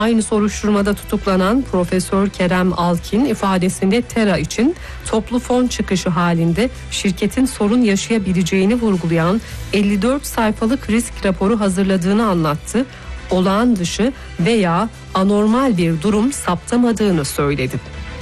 Aynı soruşturmada tutuklanan Profesör Kerem Alkin ifadesinde Tera için toplu fon çıkışı halinde şirketin sorun yaşayabileceğini vurgulayan 54 sayfalık risk raporu hazırladığını anlattı. Olağan dışı veya anormal bir durum saptamadığını söyledi.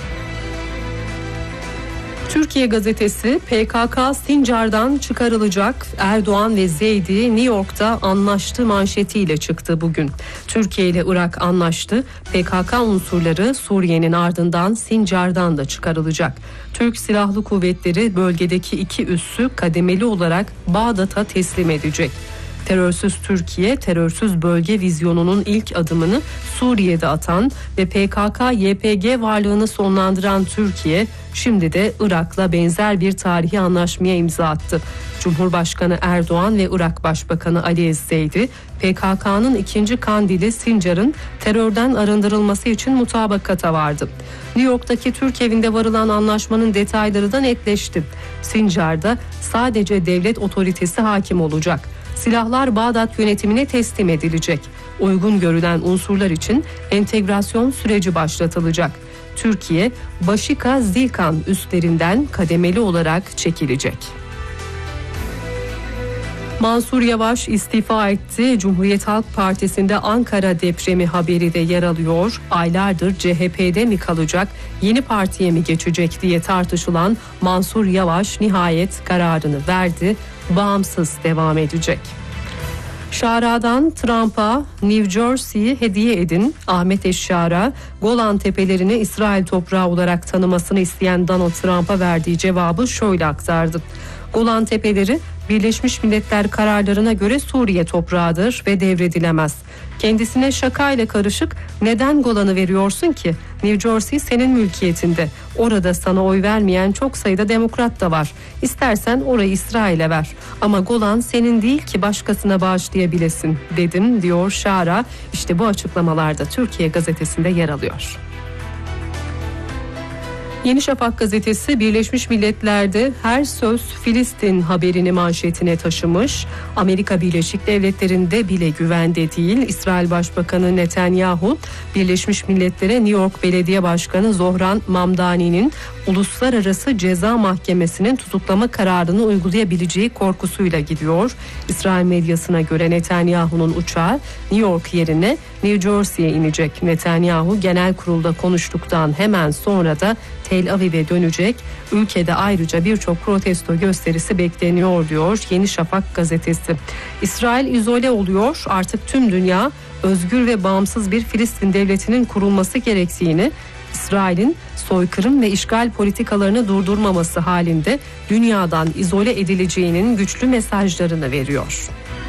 Türkiye gazetesi PKK Sincar'dan çıkarılacak, Erdoğan ve Zeydi New York'ta anlaştı manşetiyle çıktı bugün. Türkiye ile Irak anlaştı. PKK unsurları Suriye'nin ardından Sincar'dan da çıkarılacak. Türk Silahlı Kuvvetleri bölgedeki 2 üssü kademeli olarak Bağdat'a teslim edecek. Terörsüz Türkiye, terörsüz bölge vizyonunun ilk adımını Suriye'de atan ve PKK-YPG varlığını sonlandıran Türkiye, şimdi de Irak'la benzer bir tarihi anlaşmaya imza attı. Cumhurbaşkanı Erdoğan ve Irak Başbakanı Ali Ezzeydi, PKK'nın ikinci kandili Sincar'ın terörden arındırılması için mutabakata vardı. New York'taki Türk evinde varılan anlaşmanın detayları da netleşti. Sincar'da sadece devlet otoritesi hakim olacak. Silahlar Bağdat yönetimine teslim edilecek. Uygun görülen unsurlar için entegrasyon süreci başlatılacak. Türkiye, Başika-Zilkan üslerinden kademeli olarak çekilecek. Mansur Yavaş istifa etti. Cumhuriyet Halk Partisi'nde Ankara depremi haberi de yer alıyor. Aylardır CHP'de mi kalacak, yeni partiye mi geçecek diye tartışılan Mansur Yavaş nihayet kararını verdi. Bağımsız devam edecek. Şara'dan Trump'a New Jersey'yi hediye edin. Ahmet Eşşara, Golan Tepelerini İsrail toprağı olarak tanımasını isteyen Donald Trump'a verdiği cevabı şöyle aktardı. Golan Tepeleri Birleşmiş Milletler kararlarına göre Suriye toprağıdır ve devredilemez. Kendisine şakayla karışık neden Golan'ı veriyorsun ki? New Jersey senin mülkiyetinde. Orada sana oy vermeyen çok sayıda demokrat da var. İstersen orayı İsrail'e ver. Ama Golan senin değil ki başkasına bağışlayabilesin dedim diyor Şara. İşte bu açıklamalarda Türkiye gazetesinde yer alıyor. Yeni Şafak gazetesi Birleşmiş Milletler'de her söz Filistin haberini manşetine taşımış. Amerika Birleşik Devletleri'nde bile güvende değil. İsrail Başbakanı Netanyahu, Birleşmiş Milletler'e New York Belediye Başkanı Zohran Mamdani'nin Uluslararası Ceza Mahkemesi'nin tutuklama kararını uygulayabileceği korkusuyla gidiyor. İsrail medyasına göre Netanyahu'nun uçağı New York yerine New Jersey'ye inecek. Netanyahu genel kurulda konuştuktan hemen sonra da Tel Aviv'e dönecek. Ülkede ayrıca birçok protesto gösterisi bekleniyor diyor Yeni Şafak gazetesi. İsrail izole oluyor. Artık tüm dünya özgür ve bağımsız bir Filistin devletinin kurulması gerektiğini, İsrail'in soykırım ve işgal politikalarını durdurmaması halinde dünyadan izole edileceğinin güçlü mesajlarını veriyor.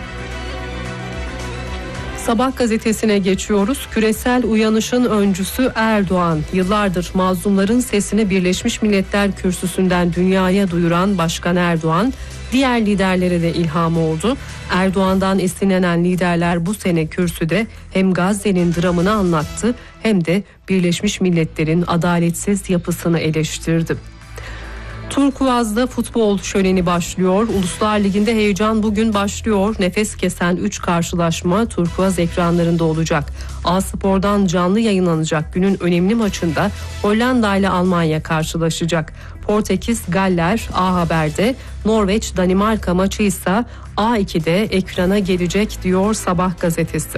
Sabah gazetesine geçiyoruz. Küresel uyanışın öncüsü Erdoğan. Yıllardır mazlumların sesini Birleşmiş Milletler Kürsüsü'nden dünyaya duyuran Başkan Erdoğan, diğer liderlere de ilham oldu. Erdoğan'dan esinlenen liderler bu sene kürsüde hem Gazze'nin dramını anlattı hem de Birleşmiş Milletler'in adaletsiz yapısını eleştirdi. Turkuaz'da futbol şöleni başlıyor. Uluslar Ligi'nde heyecan bugün başlıyor. Nefes kesen 3 karşılaşma Turkuaz ekranlarında olacak. A-Spor'dan canlı yayınlanacak günün önemli maçında Hollanda ile Almanya karşılaşacak. Portekiz Galler A Haber'de, Norveç Danimarka maçı ise A2'de ekrana gelecek diyor Sabah gazetesi.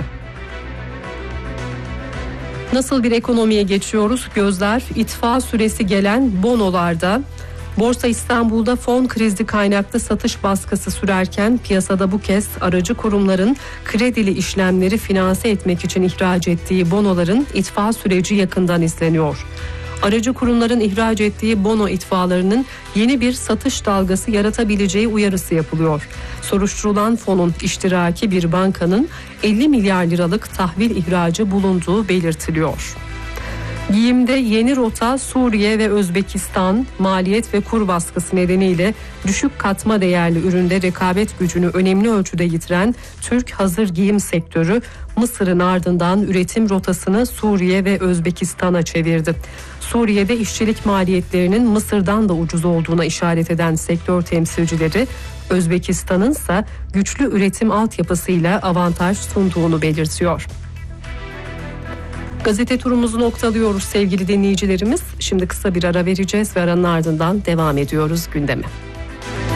Nasıl bir ekonomiye geçiyoruz? Gözler itfa süresi gelen bonolarda. Borsa İstanbul'da fon krizi kaynaklı satış baskısı sürerken piyasada bu kez aracı kurumların kredili işlemleri finanse etmek için ihraç ettiği bonoların itfa süreci yakından izleniyor. Aracı kurumların ihraç ettiği bono itfalarının yeni bir satış dalgası yaratabileceği uyarısı yapılıyor. Soruşturulan fonun iştiraki bir bankanın 50 milyar liralık tahvil ihracı bulunduğu belirtiliyor. Giyimde yeni rota Suriye ve Özbekistan, maliyet ve kur baskısı nedeniyle düşük katma değerli üründe rekabet gücünü önemli ölçüde yitiren Türk hazır giyim sektörü Mısır'ın ardından üretim rotasını Suriye ve Özbekistan'a çevirdi. Suriye'de işçilik maliyetlerinin Mısır'dan da ucuz olduğuna işaret eden sektör temsilcileri, Özbekistan'ın ise güçlü üretim altyapısıyla avantaj sunduğunu belirtiyor. Gazete turumuzu noktalıyoruz sevgili dinleyicilerimiz. Şimdi kısa bir ara vereceğiz ve aranın ardından devam ediyoruz gündeme.